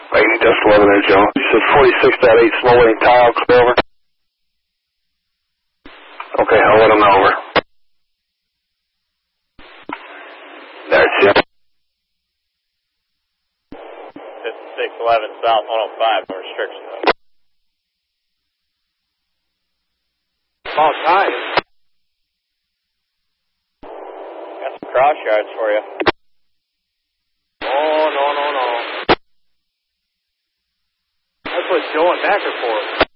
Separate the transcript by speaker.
Speaker 1: Dust 11 there, Joe. You said 46.8 Smoley tile, over. Okay, I'll let them know, over. That's it.
Speaker 2: 5611 South 105, no restrictions though.
Speaker 3: About time.
Speaker 2: Got some cross yards for you.
Speaker 3: Oh, no. That's what Joe and Mac are for.